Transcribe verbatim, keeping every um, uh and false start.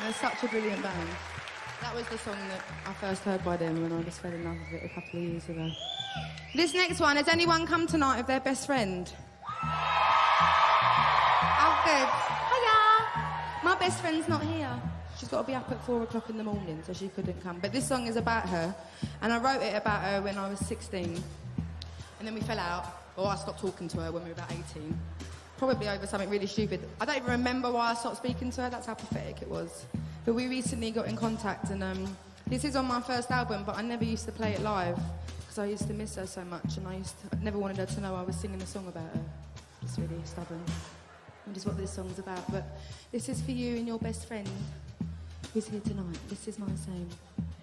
they're such a brilliant band. That was the song that I first heard by them, and I just fell in love with it a couple of years ago. This next one, has anyone come tonight with their best friend? Oh, good. Hiya! My best friend's not here. She's got to be up at four o'clock in the morning, so she couldn't come. But this song is about her, and I wrote it about her when I was sixteen. And then we fell out, or I stopped talking to her when we were about eighteen. Probably over something really stupid. I don't even remember why I stopped speaking to her, that's how pathetic it was. But we recently got in contact, and um, this is on my first album, but I never used to play it live, because I used to miss her so much, and I used to, I never wanted her to know I was singing a song about her. It's really stubborn. Which is what this song's about. But this is for you and your best friend who's here tonight. This is my same.